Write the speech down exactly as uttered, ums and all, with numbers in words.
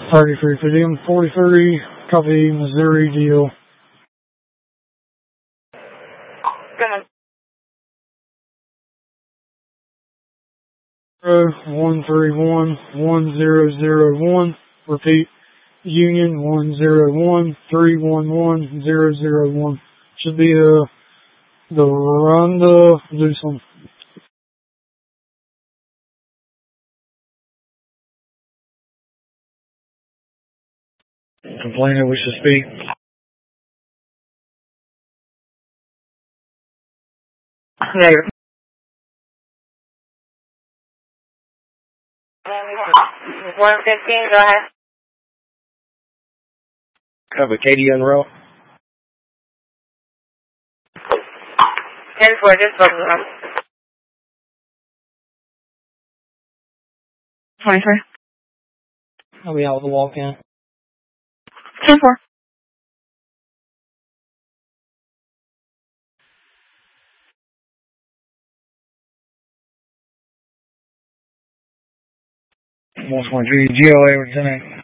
thirty-three for them, forty-three, copy, Missouri deal. Come on. one three one, one zero zero one, repeat, Union one zero one, three one one, zero zero one. Should be uh, the Rhonda Newsom. Complainant wish to speak. Negative. one fifteen, go ahead. Cover Katie Unrow. ten four, just both of them. twenty-three. I'll be out with the walk-in. ten four. one twenty-three, G O A, Lieutenant.